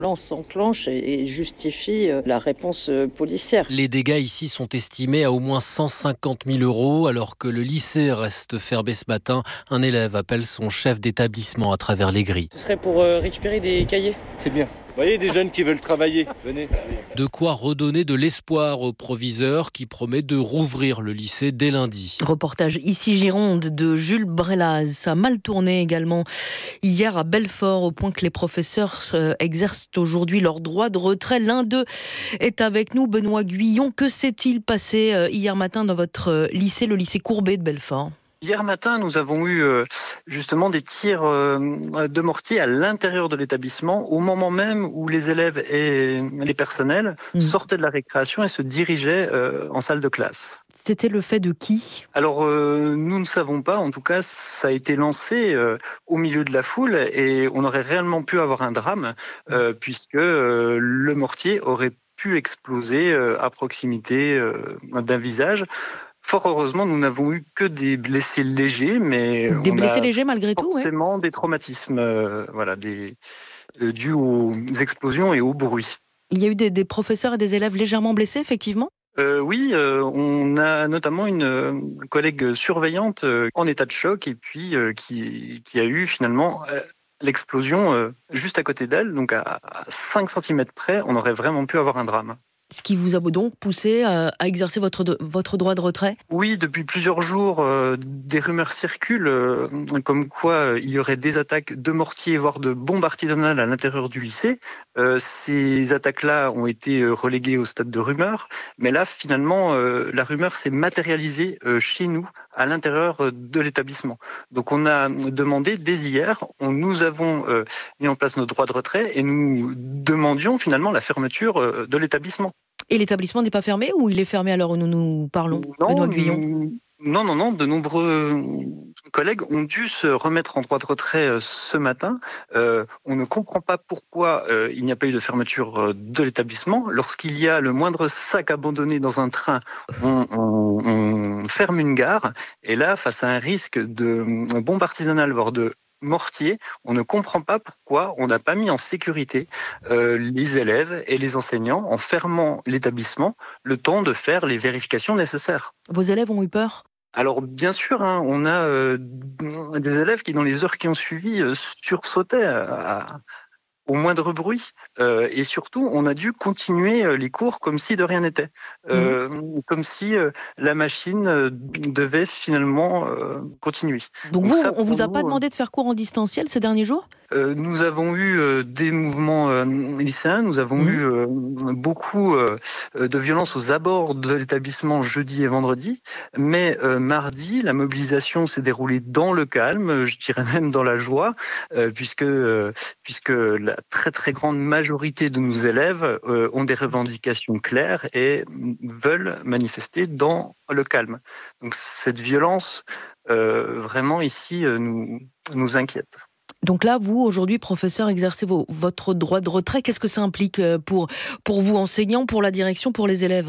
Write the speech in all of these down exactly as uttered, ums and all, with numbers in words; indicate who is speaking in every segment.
Speaker 1: Là, on s'enclenche et justifie la réponse policière.
Speaker 2: Les dégâts ici sont estimés à au moins cent cinquante mille euros, alors que le lycée reste fermé ce matin. Un élève appelle son chef d'établissement à travers les grilles.
Speaker 3: Ce serait pour récupérer des cahiers.
Speaker 4: C'est bien. Vous voyez, des jeunes qui veulent travailler, venez.
Speaker 2: De quoi redonner de l'espoir au proviseur qui promet de rouvrir le lycée dès lundi.
Speaker 5: Reportage ici Gironde de Jules Brelaz. Ça a mal tourné également hier à Belfort, au point que les professeurs exercent aujourd'hui leur droit de retrait. L'un d'eux est avec nous, Benoît Guyon. Que s'est-il passé hier matin dans votre lycée, le lycée Courbet de Belfort ?
Speaker 6: Hier matin, nous avons eu euh, justement des tirs euh, de mortier à l'intérieur de l'établissement, au moment même où les élèves et les personnels mmh. sortaient de la récréation et se dirigeaient euh, en salle de classe.
Speaker 5: C'était le fait de qui ?
Speaker 6: Alors, euh, nous ne savons pas. En tout cas, ça a été lancé euh, au milieu de la foule et on aurait réellement pu avoir un drame euh, puisque euh, le mortier aurait pu exploser euh, à proximité euh, d'un visage. Fort heureusement, nous n'avons eu que des blessés légers, mais
Speaker 5: des
Speaker 6: on
Speaker 5: blessés
Speaker 6: a
Speaker 5: légers malgré tout,
Speaker 6: forcément
Speaker 5: ouais.
Speaker 6: des traumatismes, euh, voilà, des euh, dus aux explosions et au bruit.
Speaker 5: Il y a eu des, des professeurs et des élèves légèrement blessés, effectivement.
Speaker 6: Euh, oui, euh, on a notamment une euh, collègue surveillante euh, en état de choc et puis euh, qui, qui a eu finalement euh, l'explosion euh, juste à côté d'elle, donc à, à cinq centimètres près, on aurait vraiment pu avoir un drame.
Speaker 5: Ce qui vous a donc poussé à exercer votre, votre droit de retrait ?
Speaker 6: Oui, depuis plusieurs jours, euh, des rumeurs circulent euh, comme quoi euh, il y aurait des attaques de mortiers, voire de bombes artisanales à l'intérieur du lycée. Euh, ces attaques-là ont été reléguées au stade de rumeurs, mais là, finalement, euh, la rumeur s'est matérialisée euh, chez nous, à l'intérieur de l'établissement. Donc on a demandé dès hier, on, nous avons euh, mis en place notre droit de retrait et nous demandions finalement la fermeture euh, de l'établissement.
Speaker 5: Et l'établissement n'est pas fermé ou il est fermé à l'heure où nous nous parlons,
Speaker 6: non,
Speaker 5: Benoît Guyon ?
Speaker 6: Non, non, non. De nombreux collègues ont dû se remettre en droit de retrait ce matin. Euh, on ne comprend pas pourquoi euh, il n'y a pas eu de fermeture de l'établissement. Lorsqu'il y a le moindre sac abandonné dans un train, on, on, on ferme une gare. Et là, face à un risque de bombe artisanale, voire de mortier, on ne comprend pas pourquoi on n'a pas mis en sécurité euh, les élèves et les enseignants en fermant l'établissement le temps de faire les vérifications nécessaires.
Speaker 5: Vos élèves ont eu peur ?
Speaker 6: Alors bien sûr, hein, on a euh, des élèves qui dans les heures qui ont suivi euh, sursautaient à, à, au moindre bruit euh, et surtout on a dû continuer les cours comme si de rien n'était, euh, mmh. comme si euh, la machine euh, devait finalement euh, continuer.
Speaker 5: Donc, Donc vous, ça, on vous a vous, pas demandé de faire cours en distanciel ces derniers jours ?
Speaker 6: Euh, nous avons eu euh, des mouvements euh, lycéens, nous avons mmh. eu euh, beaucoup euh, de violences aux abords de l'établissement jeudi et vendredi, mais euh, mardi, la mobilisation s'est déroulée dans le calme, je dirais même dans la joie, euh, puisque, euh, puisque la très très grande majorité de nos élèves euh, ont des revendications claires et veulent manifester dans le calme. Donc cette violence, euh, vraiment ici, euh, nous, nous inquiète.
Speaker 5: Donc là, vous, aujourd'hui, professeur, exercez vos, votre droit de retrait. Qu'est-ce que ça implique pour, pour vous, enseignants, pour la direction, pour les élèves ?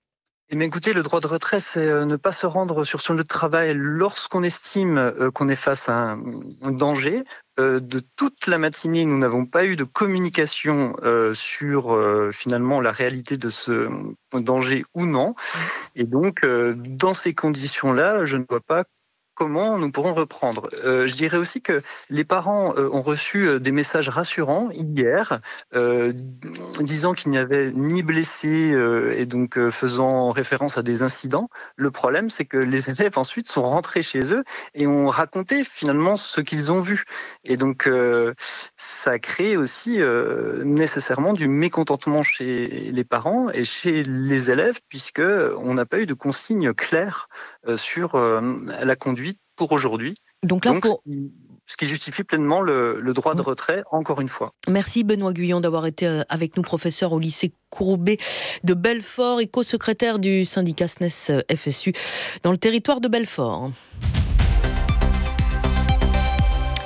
Speaker 6: Eh bien, écoutez, le droit de retrait, c'est ne pas se rendre sur son lieu de travail lorsqu'on estime qu'on est face à un danger. De toute la matinée, nous n'avons pas eu de communication sur finalement la réalité de ce danger ou non. Et donc, dans ces conditions-là, je ne vois pas comment nous pourrons reprendre. Euh, je dirais aussi que les parents euh, ont reçu euh, des messages rassurants hier, euh, disant qu'il n'y avait ni blessés euh, et donc euh, faisant référence à des incidents. Le problème, c'est que les élèves ensuite sont rentrés chez eux et ont raconté finalement ce qu'ils ont vu. Et donc, euh, ça a créé aussi euh, nécessairement du mécontentement chez les parents et chez les élèves, puisque on n'a pas eu de consignes claires euh, sur euh, la conduite pour aujourd'hui.
Speaker 5: Donc là,
Speaker 6: Donc,
Speaker 5: pour...
Speaker 6: ce qui justifie pleinement le, le droit de retrait, encore une fois.
Speaker 5: Merci Benoît Guyon d'avoir été avec nous, professeur au lycée Courbet de Belfort et co-secrétaire du syndicat S N E S F S U dans le territoire de Belfort.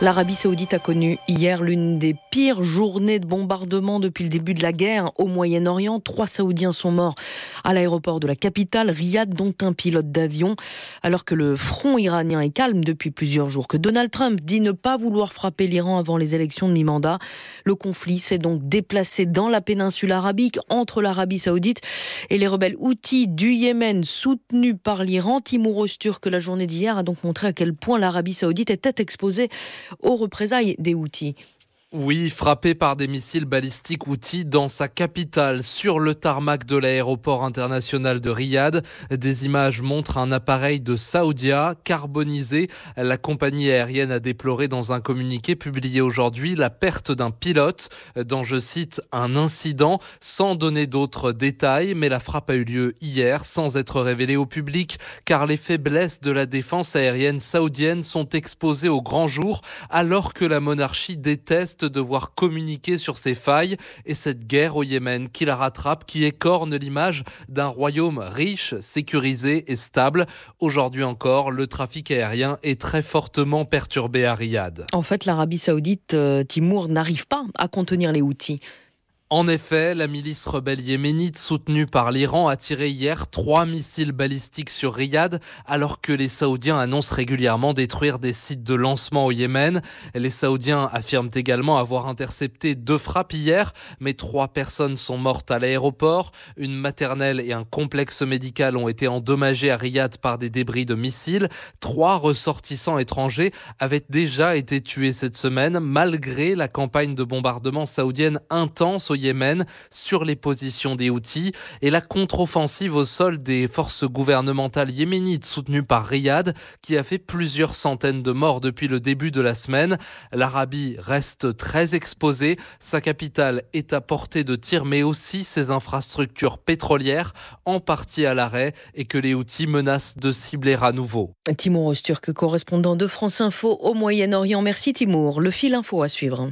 Speaker 5: L'Arabie Saoudite a connu hier l'une des pires journées de bombardement depuis le début de la guerre au Moyen-Orient. Trois Saoudiens sont morts à l'aéroport de la capitale, Riyad, dont un pilote d'avion. Alors que le front iranien est calme depuis plusieurs jours, que Donald Trump dit ne pas vouloir frapper l'Iran avant les élections de mi-mandat, le conflit s'est donc déplacé dans la péninsule arabique entre l'Arabie Saoudite et les rebelles houthis du Yémen soutenus par l'Iran. Timur Öztürk, la journée d'hier, a donc montré à quel point l'Arabie Saoudite était exposée aux représailles des Houthis.
Speaker 7: Oui, frappé par des missiles balistiques Houthis dans sa capitale, sur le tarmac de l'aéroport international de Riyad. Des images montrent un appareil de Saoudia carbonisé. La compagnie aérienne a déploré dans un communiqué publié aujourd'hui la perte d'un pilote dans, je cite, un incident, sans donner d'autres détails. Mais la frappe a eu lieu hier sans être révélée au public, car les faiblesses de la défense aérienne saoudienne sont exposées au grand jour, alors que la monarchie déteste de devoir communiquer sur ses failles et cette guerre au Yémen qui la rattrape, qui écorne l'image d'un royaume riche, sécurisé et stable. Aujourd'hui encore, le trafic aérien est très fortement perturbé à Riyad.
Speaker 5: En fait, l'Arabie Saoudite, euh, Timur, n'arrive pas à contenir les Houthis.
Speaker 7: En effet, la milice rebelle yéménite soutenue par l'Iran a tiré hier trois missiles balistiques sur Riyad, alors que les Saoudiens annoncent régulièrement détruire des sites de lancement au Yémen. Les Saoudiens affirment également avoir intercepté deux frappes hier, mais trois personnes sont mortes à l'aéroport. Une maternelle et un complexe médical ont été endommagés à Riyad par des débris de missiles. Trois ressortissants étrangers avaient déjà été tués cette semaine, malgré la campagne de bombardement saoudienne intense au Yémen sur les positions des Houthis et la contre-offensive au sol des forces gouvernementales yéménites soutenues par Riyad qui a fait plusieurs centaines de morts depuis le début de la semaine. L'Arabie reste très exposée, sa capitale est à portée de tir mais aussi ses infrastructures pétrolières en partie à l'arrêt et que les Houthis menacent de cibler à nouveau.
Speaker 5: Timur Öztürk, correspondant de France Info au Moyen-Orient. Merci Timur. Le fil info à suivre.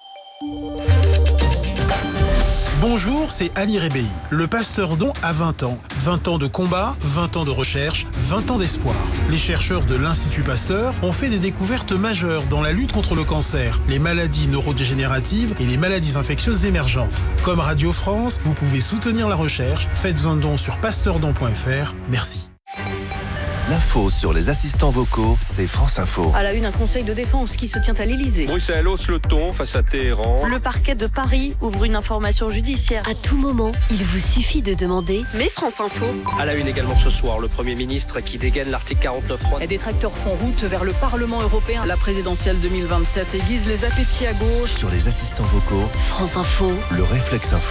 Speaker 8: Bonjour, c'est Ali Rebéi. Le Pasteur Don a vingt ans. vingt ans de combat, vingt ans de recherche, vingt ans d'espoir. Les chercheurs de l'Institut Pasteur ont fait des découvertes majeures dans la lutte contre le cancer, les maladies neurodégénératives et les maladies infectieuses émergentes. Comme Radio France, vous pouvez soutenir la recherche. Faites un don sur pasteurdon point f r. Merci.
Speaker 9: L'info sur les assistants vocaux, c'est France Info.
Speaker 5: À la une, un conseil de défense qui se tient à l'Elysée.
Speaker 4: Bruxelles hausse le ton face à Téhéran.
Speaker 10: Le parquet de Paris ouvre une information judiciaire.
Speaker 11: À tout moment, il vous suffit de demander.
Speaker 10: Mais France Info.
Speaker 3: À la une également ce soir, le Premier ministre qui dégaine l'article quarante-neuf trois.
Speaker 5: Et des tracteurs font route vers le Parlement européen.
Speaker 12: La présidentielle deux mille vingt-sept aiguise les appétits à gauche.
Speaker 9: Sur les assistants vocaux,
Speaker 11: France Info.
Speaker 9: Le réflexe info.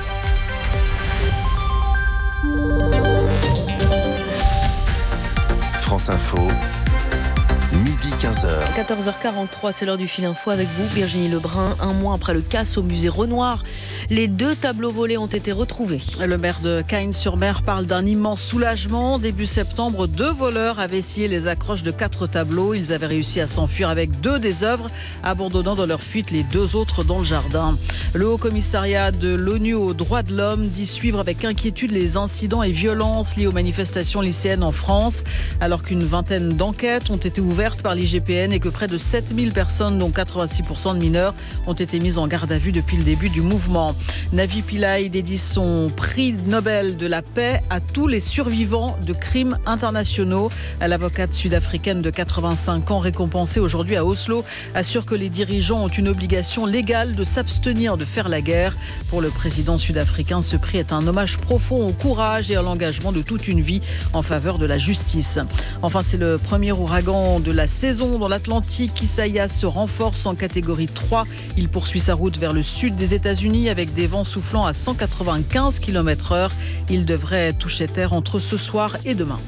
Speaker 9: France Info, midi quinze heures.
Speaker 5: quatorze heures quarante-trois, c'est l'heure du fil info avec vous, Virginie Lebrun. Un mois après le casse au musée Renoir, les deux tableaux volés ont été retrouvés.
Speaker 12: Le maire de Cagnes-sur-Mer parle d'un immense soulagement. Début septembre, deux voleurs avaient scié les accroches de quatre tableaux. Ils avaient réussi à s'enfuir avec deux des œuvres, abandonnant dans leur fuite les deux autres dans le jardin. Le Haut-Commissariat de l'ONU aux droits de l'homme dit suivre avec inquiétude les incidents et violences liés aux manifestations lycéennes en France, alors qu'une vingtaine d'enquêtes ont été ouvertes par l'I G P N et que près de sept mille personnes, dont quatre-vingt-six pour cent de mineurs, ont été mises en garde à vue depuis le début du mouvement. Navi Pillay dédie son prix Nobel de la paix à tous les survivants de crimes internationaux. L'avocate sud-africaine de quatre-vingt-cinq ans, récompensée aujourd'hui à Oslo, assure que les dirigeants ont une obligation légale de s'abstenir de faire la guerre. Pour le président sud-africain, ce prix est un hommage profond au courage et à l'engagement de toute une vie en faveur de la justice. Enfin, c'est le premier ouragan de la saison dans l'Atlantique. Isaias se renforce en catégorie trois. Il poursuit sa route vers le sud des États-Unis avec des vents soufflant à cent quatre-vingt-quinze kilomètres heure. Il devrait toucher terre entre ce soir et demain.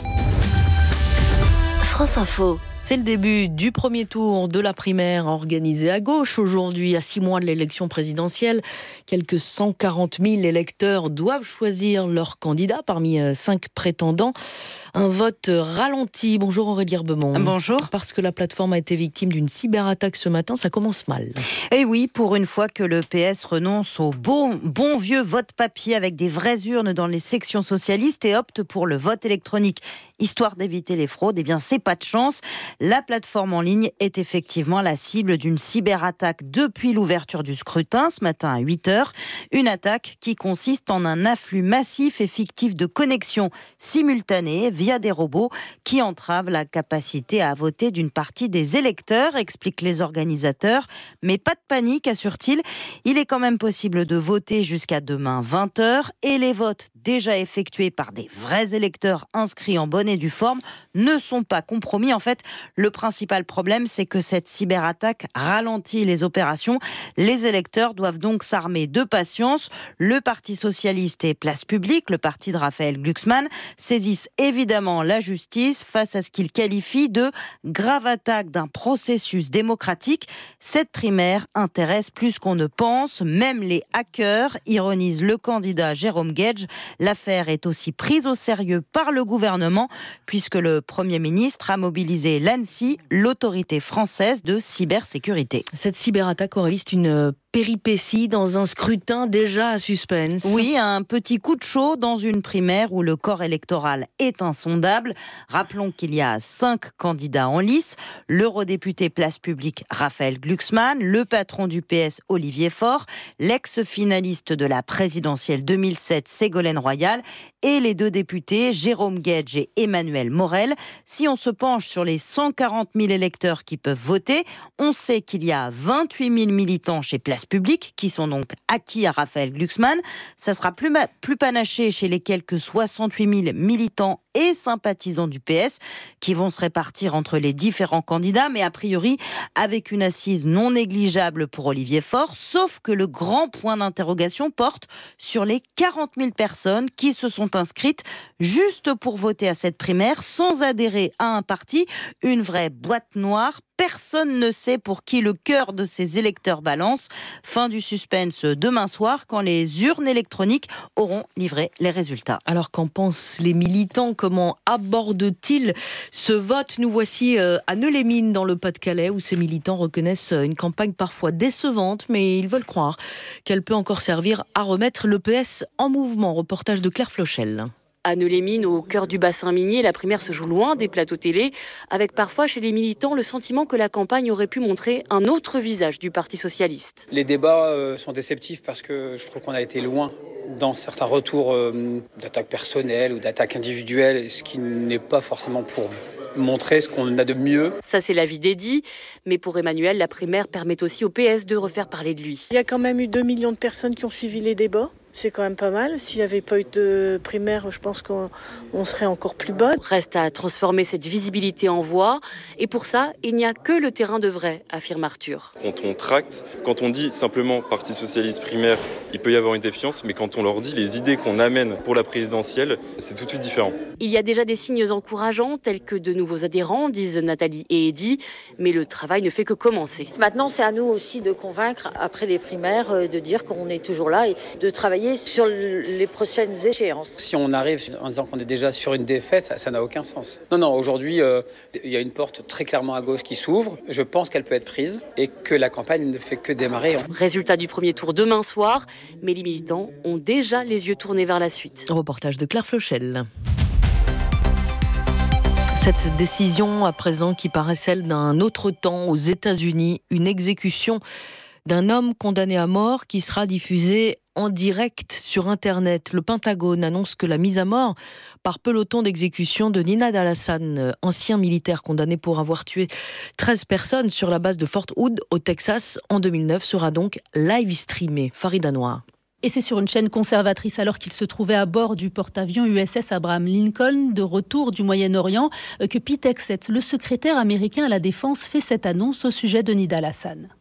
Speaker 11: France Info.
Speaker 5: C'est le début du premier tour de la primaire organisée à gauche. Aujourd'hui, à six mois de l'élection présidentielle, quelques cent quarante mille électeurs doivent choisir leur candidat parmi cinq prétendants. Un vote ralenti. Bonjour Aurélie Herbemont.
Speaker 13: Bonjour.
Speaker 5: Parce que la plateforme a été victime d'une cyberattaque ce matin, ça commence mal.
Speaker 13: Et oui, pour une fois que le P S renonce au bon, bon vieux vote papier avec des vraies urnes dans les sections socialistes et opte pour le vote électronique. histoire d'éviter les fraudes. Eh bien, c'est pas de chance. La plateforme en ligne est effectivement la cible d'une cyberattaque depuis l'ouverture du scrutin ce matin à huit heures. Une attaque qui consiste en un afflux massif et fictif de connexions simultanées via des robots qui entravent la capacité à voter d'une partie des électeurs, expliquent les organisateurs. Mais pas de panique, assure-t-il. Il est quand même possible de voter jusqu'à demain vingt heures et les votes déjà effectués par des vrais électeurs inscrits en bonne et due forme ne sont pas compromis. En fait, le principal problème, c'est que cette cyberattaque ralentit les opérations. Les électeurs doivent donc s'armer de patience. Le Parti socialiste et Place Publique, le parti de Raphaël Glucksmann, saisissent évidemment la justice face à ce qu'ils qualifient de grave attaque d'un processus démocratique. Cette primaire intéresse plus qu'on ne pense, même les hackers, ironise le candidat Jérôme Gage. L'affaire est aussi prise au sérieux par le gouvernement, puisque le Premier ministre a mobilisé l'ANSSI, l'autorité française de cybersécurité.
Speaker 5: Cette cyberattaque, Aurélie, c'est une péripétie dans un scrutin déjà à suspense.
Speaker 13: Oui, un petit coup de chaud dans une primaire où le corps électoral est insondable. Rappelons qu'il y a cinq candidats en lice. L'eurodéputé Place Publique Raphaël Glucksmann, le patron du P S Olivier Faure, l'ex-finaliste de la présidentielle deux mille sept Ségolène Royal et les deux députés Jérôme Gage et Emmanuel Morel. Si on se penche sur les cent quarante mille électeurs qui peuvent voter, on sait qu'il y a vingt-huit mille militants chez Place Publique qui sont donc acquis à Raphaël Glucksmann. Ça sera plus, ma- plus panaché chez les quelques soixante-huit mille militants et sympathisants du P S qui vont se répartir entre les différents candidats, mais a priori avec une assise non négligeable pour Olivier Faure, sauf que le grand point d'interrogation porte sur les quarante mille personnes qui se sont inscrites juste pour voter à cette primaire sans adhérer à un parti, une vraie boîte noire. Personne ne sait pour qui le cœur de ces électeurs balance. Fin du suspense demain soir quand les urnes électroniques auront livré les résultats.
Speaker 5: Alors qu'en pensent les militants? Comment abordent-ils ce vote? Nous voici à Neu-les-Mines dans le Pas-de-Calais où ces militants reconnaissent une campagne parfois décevante, mais ils veulent croire qu'elle peut encore servir à remettre le P S en mouvement. Reportage de Claire Flochel.
Speaker 10: À Neu-les-Mines, au cœur du bassin minier, la primaire se joue loin des plateaux télé, avec parfois chez les militants le sentiment que la campagne aurait pu montrer un autre visage du Parti socialiste.
Speaker 14: Les débats euh, sont déceptifs parce que je trouve qu'on a été loin dans certains retours euh, d'attaques personnelles ou d'attaques individuelles, ce qui n'est pas forcément pour montrer ce qu'on a de mieux.
Speaker 10: Ça, c'est l'avis d'Eddy, mais pour Emmanuel, la primaire permet aussi au P S de refaire parler de lui.
Speaker 15: Il y a quand même eu deux millions de personnes qui ont suivi les débats. C'est quand même pas mal. S'il n'y avait pas eu de primaire, je pense qu'on on serait encore plus bas.
Speaker 10: Reste à transformer cette visibilité en voix. Et pour ça, il n'y a que le terrain de vrai, affirme Arthur.
Speaker 16: Quand on tracte, quand on dit simplement Parti socialiste primaire, il peut y avoir une défiance, mais quand on leur dit les idées qu'on amène pour la présidentielle, c'est tout de suite différent.
Speaker 10: Il y a déjà des signes encourageants, tels que de nouveaux adhérents, disent Nathalie et Eddy, mais le travail ne fait que commencer.
Speaker 17: Maintenant, c'est à nous aussi de convaincre, après les primaires, de dire qu'on est toujours là et de travailler sur les prochaines échéances.
Speaker 14: Si on arrive en disant qu'on est déjà sur une défaite, ça, ça n'a aucun sens. Non, non, aujourd'hui, euh, il y a une porte très clairement à gauche qui s'ouvre. Je pense qu'elle peut être prise et que la campagne ne fait que démarrer.
Speaker 10: Résultat du premier tour demain soir, mais les militants ont déjà les yeux tournés vers la suite.
Speaker 5: Reportage de Claire Flochel. Cette décision à présent qui paraît celle d'un autre temps aux États-Unis, une exécution d'un homme condamné à mort qui sera diffusée en direct sur Internet. Le Pentagone annonce que la mise à mort par peloton d'exécution de Nina Al-Hassan, ancien militaire condamné pour avoir tué treize personnes sur la base de Fort Hood au Texas en deux mille neuf, sera donc live streamée. Farida Noir.
Speaker 18: Et c'est sur une chaîne conservatrice alors qu'il se trouvait à bord du porte-avions U S S Abraham Lincoln de retour du Moyen-Orient que Pete Hegseth, le secrétaire américain à la Défense, fait cette annonce au sujet de Nida Al-Hassan.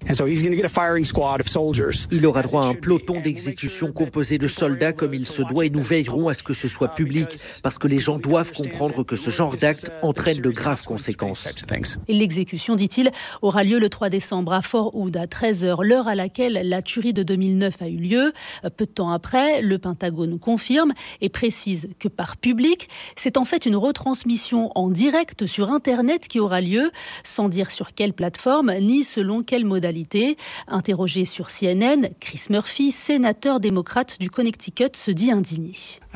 Speaker 19: Il aura droit à un peloton d'exécution composé de soldats comme il se doit et nous veillerons à ce que ce soit public parce que les gens doivent comprendre que ce genre d'acte entraîne de graves conséquences.
Speaker 18: Et l'exécution, dit-il, aura lieu le trois décembre à Fort Hood à treize heures, l'heure à laquelle la tuerie de deux mille neuf a eu lieu. Peu de temps après, le Pentagone confirme et précise que par public, c'est en fait une retransmission en direct sur Internet qui aura lieu, sans dire sur quelle plateforme ni selon quelle modalité. Interrogé sur C N N, Chris Murphy, sénateur démocrate du Connecticut, se dit indigné.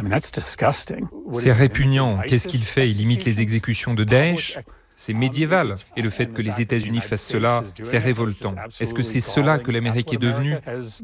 Speaker 20: C'est répugnant. Qu'est-ce qu'il fait? Il imite les exécutions de Daesh? C'est médiéval. Et le fait que les États-Unis fassent cela, c'est révoltant. Est-ce que c'est cela que l'Amérique est devenue?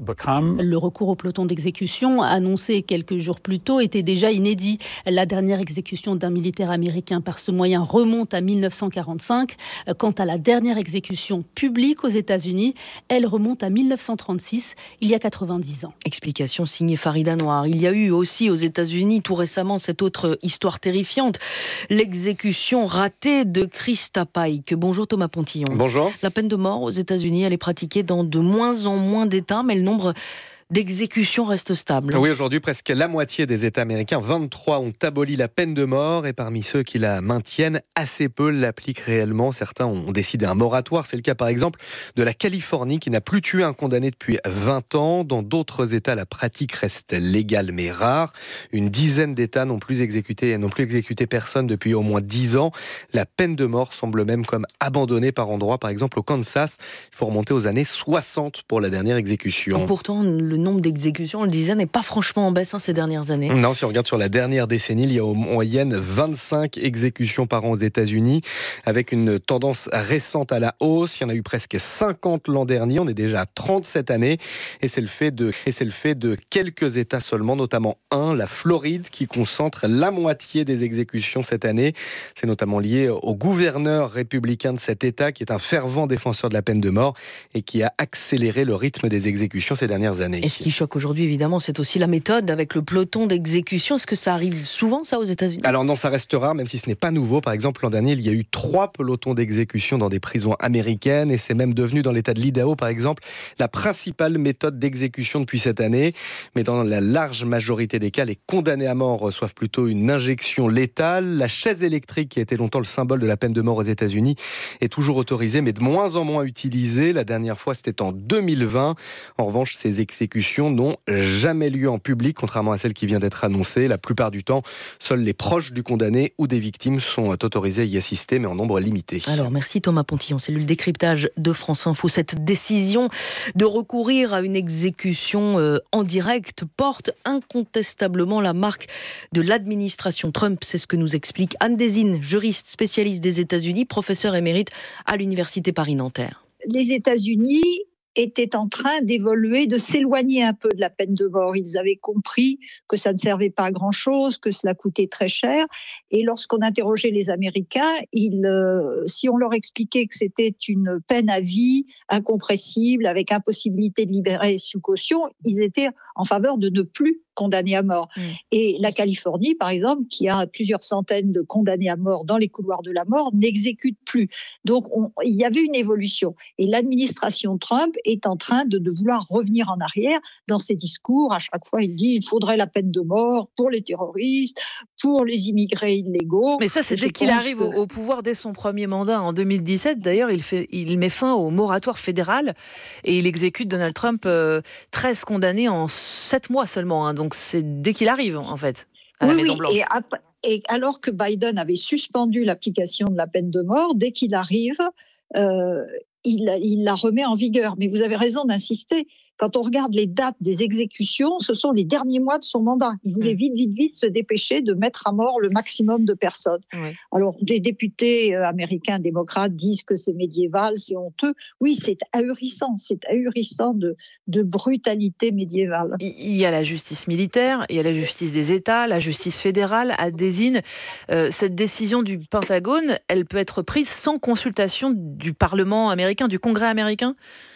Speaker 18: Le recours au peloton d'exécution, annoncé quelques jours plus tôt, était déjà inédit. La dernière exécution d'un militaire américain par ce moyen remonte à mille neuf cent quarante-cinq. Quant à la dernière exécution publique aux États-Unis, elle remonte à mille neuf cent trente-six, il y a quatre-vingt-dix ans.
Speaker 5: Explication signée Farida Noir. Il y a eu aussi aux États-Unis tout récemment cette autre histoire terrifiante, l'exécution ratée de Christa Pike. Bonjour Thomas Pontillon.
Speaker 21: Bonjour.
Speaker 5: La peine de mort aux États-Unis, elle est pratiquée dans de moins en moins d'États, mais le nombre d'exécutions reste stable.
Speaker 21: Oui, aujourd'hui, presque la moitié des États américains, vingt-trois, ont aboli la peine de mort. Et parmi ceux qui la maintiennent, assez peu l'appliquent réellement. Certains ont décidé un moratoire. C'est le cas, par exemple, de la Californie, qui n'a plus tué un condamné depuis vingt ans. Dans d'autres États, la pratique reste légale, mais rare. Une dizaine d'États n'ont plus exécuté, n'ont plus exécuté personne depuis au moins dix ans. La peine de mort semble même comme abandonnée par endroits. Par exemple, au Kansas, il faut remonter aux années soixante pour la dernière exécution.
Speaker 5: Pourtant, le nombre d'exécutions, on le disait, n'est pas franchement en baisse hein, ces dernières années.
Speaker 21: Non, si on regarde sur la dernière décennie, il y a en moyenne vingt-cinq exécutions par an aux États-Unis, avec une tendance récente à la hausse. Il y en a eu presque cinquante l'an dernier, on est déjà à trente cette année, et c'est le fait de, et c'est le fait de quelques États seulement, notamment un, la Floride, qui concentre la moitié des exécutions cette année. C'est notamment lié au gouverneur républicain de cet État, qui est un fervent défenseur de la peine de mort, et qui a accéléré le rythme des exécutions ces dernières années.
Speaker 5: Et ce qui choque aujourd'hui, évidemment, c'est aussi la méthode avec le peloton d'exécution. Est-ce que ça arrive souvent, ça, aux États-Unis ?
Speaker 21: Alors non, ça reste rare, même si ce n'est pas nouveau. Par exemple, l'an dernier, il y a eu trois pelotons d'exécution dans des prisons américaines, et c'est même devenu, dans l'État de l'Idaho, par exemple, la principale méthode d'exécution depuis cette année. Mais dans la large majorité des cas, les condamnés à mort reçoivent plutôt une injection létale. La chaise électrique, qui a été longtemps le symbole de la peine de mort aux États-Unis, est toujours autorisée, mais de moins en moins utilisée. La dernière fois, c'était en deux mille vingt. En revanche, ces exécutions n'ont jamais lieu en public, contrairement à celle qui vient d'être annoncée. La plupart du temps, seuls les proches du condamné ou des victimes sont autorisés à y assister, mais en nombre limité.
Speaker 5: Alors, merci Thomas Pontillon. C'est le décryptage de France Info. Cette décision de recourir à une exécution euh, en direct porte incontestablement la marque de l'administration Trump. C'est ce que nous explique Anne Désine, juriste spécialiste des États-Unis, professeure émérite à l'Université Paris-Nanterre.
Speaker 22: Les États-Unis étaient en train d'évoluer, de s'éloigner un peu de la peine de mort. Ils avaient compris que ça ne servait pas à grand-chose, que cela coûtait très cher. Et lorsqu'on interrogeait les Américains, ils, euh, si on leur expliquait que c'était une peine à vie, incompressible, avec impossibilité de libérer sous caution, ils étaient en faveur de ne plus condamnés à mort. Mmh. Et la Californie, par exemple, qui a plusieurs centaines de condamnés à mort dans les couloirs de la mort, n'exécute plus. Donc, on, il y avait une évolution. Et l'administration Trump est en train de, de vouloir revenir en arrière dans ses discours. À chaque fois, il dit qu'il faudrait la peine de mort pour les terroristes, pour les immigrés illégaux.
Speaker 23: Mais ça, c'est dès qu'il arrive que... au pouvoir, dès son premier mandat en deux mille dix-sept. D'ailleurs, il, fait, il met fin au moratoire fédéral et il exécute Donald Trump euh, treize condamnés en sept mois seulement. Hein, donc, c'est dès qu'il arrive, en fait, à la
Speaker 22: oui,
Speaker 23: Maison-Blanche.
Speaker 22: Oui, et, après, et alors que Biden avait suspendu l'application de la peine de mort, dès qu'il arrive, euh, il, il la remet en vigueur. Mais vous avez raison d'insister. Quand on regarde les dates des exécutions, ce sont les derniers mois de son mandat. Il voulait vite, vite, vite se dépêcher de mettre à mort le maximum de personnes. Oui. Alors, des députés américains démocrates disent que c'est médiéval, c'est honteux. Oui, c'est ahurissant. C'est ahurissant de, de brutalité médiévale.
Speaker 23: Il y a la justice militaire, il y a la justice des États, la justice fédérale à désigne. Euh, cette décision du Pentagone, elle peut être prise sans consultation du Parlement américain, du Congrès américain ?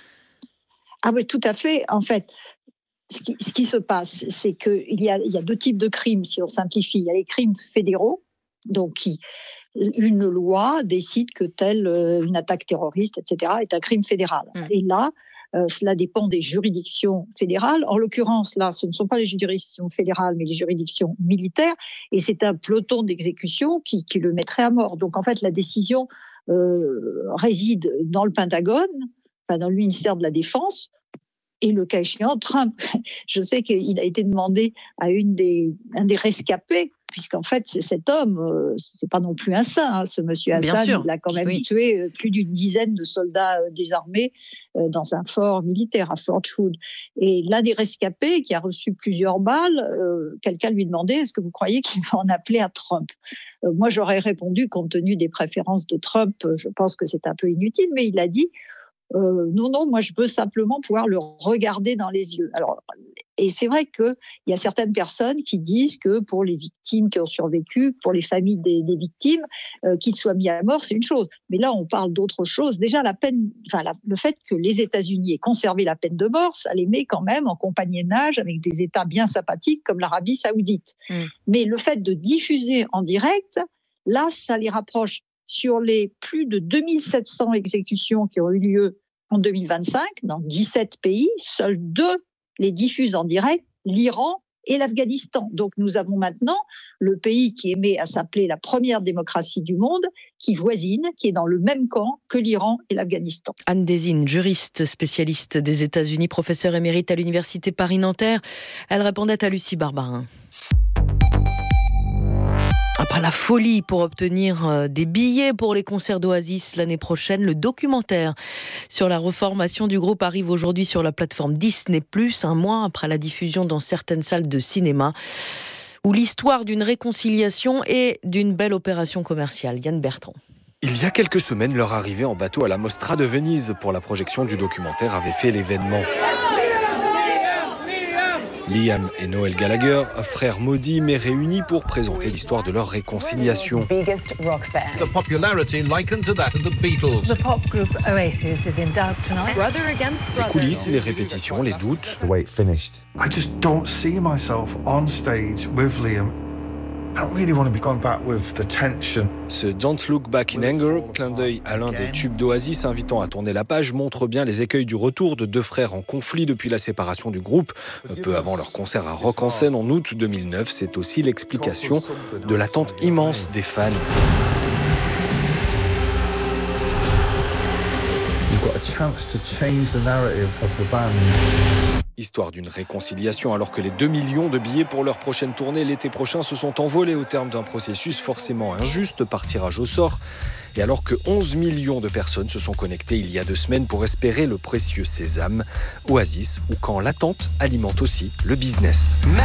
Speaker 22: Ah oui, tout à fait. En fait, ce qui, ce qui se passe, c'est qu'il y a, il y a deux types de crimes, si on simplifie. Il y a les crimes fédéraux, donc qui, une loi décide que telle une attaque terroriste, et cetera, est un crime fédéral. Mmh. Et là, euh, cela dépend des juridictions fédérales. En l'occurrence, là, ce ne sont pas les juridictions fédérales, mais les juridictions militaires. Et c'est un peloton d'exécution qui, qui le mettrait à mort. Donc, en fait, la décision euh, réside dans le Pentagone, dans le ministère de la Défense, et le cas échéant, Trump. Je sais qu'il a été demandé à une des, un des rescapés, puisqu'en fait, c'est cet homme, euh, c'est pas non plus un saint, hein, ce monsieur Assad, il a quand même oui. tué euh, plus d'une dizaine de soldats euh, désarmés euh, dans un fort militaire à Fort Hood. Et l'un des rescapés, qui a reçu plusieurs balles, euh, quelqu'un lui demandait, est-ce que vous croyez qu'il va en appeler à Trump ? euh, Moi, j'aurais répondu, compte tenu des préférences de Trump, euh, je pense que c'est un peu inutile, mais il a dit, Euh, non, non, moi je veux simplement pouvoir le regarder dans les yeux. Alors, et c'est vrai qu'il y a certaines personnes qui disent que pour les victimes qui ont survécu, pour les familles des, des victimes, euh, qu'ils soient mis à mort, c'est une chose. Mais là, on parle d'autre chose. Déjà, la peine, enfin, la, le fait que les États-Unis aient conservé la peine de mort, ça les met quand même en compagnonnage avec des États bien sympathiques comme l'Arabie Saoudite. Mmh. Mais le fait de diffuser en direct, là, ça les rapproche. Sur les plus de deux mille sept cents exécutions qui ont eu lieu en deux mille vingt-cinq, dans dix-sept pays, seuls deux les diffusent en direct, l'Iran et l'Afghanistan. Donc nous avons maintenant le pays qui aimait à s'appeler la première démocratie du monde, qui voisine, qui est dans le même camp que l'Iran et l'Afghanistan.
Speaker 5: Anne Désine, juriste spécialiste des États-Unis, professeure émérite à l'Université Paris-Nanterre. Elle répondait à Lucie Barbarin. Après la folie pour obtenir des billets pour les concerts d'Oasis l'année prochaine, le documentaire sur la reformation du groupe arrive aujourd'hui sur la plateforme Disney plus, un mois après la diffusion dans certaines salles de cinéma, où l'histoire d'une réconciliation et d'une belle opération commerciale. Yann Bertrand.
Speaker 1: Il y a quelques semaines, leur arrivée en bateau à la Mostra de Venise pour la projection du documentaire avait fait l'événement. Liam et Noel Gallagher, frères maudits mais réunis pour présenter l'histoire de leur réconciliation.
Speaker 2: Biggest rock band. The popularity likened to that of the Beatles. The pop group Oasis is in doubt tonight. Brother against brother.
Speaker 1: Les coulisses, les répétitions, les doutes.
Speaker 6: The way it finished. I just don't see myself on stage with Liam. I don't really want to be going back with the tension.
Speaker 1: Ce Don't Look Back in Anger, clin d'œil à l'un des tubes d'Oasis invitant à tourner la page, montre bien les écueils du retour de deux frères en conflit depuis la séparation du groupe. Peu avant leur concert à Rock en Seine en août deux mille neuf, c'est aussi l'explication de l'attente immense des fans.
Speaker 6: You've got a chance to change the narrative of the band.
Speaker 1: Histoire d'une réconciliation alors que les deux millions de billets pour leur prochaine tournée l'été prochain se sont envolés au terme d'un processus forcément injuste par tirage au sort. Et alors que onze millions de personnes se sont connectées il y a deux semaines pour espérer le précieux sésame, Oasis, ou quand l'attente alimente aussi le business.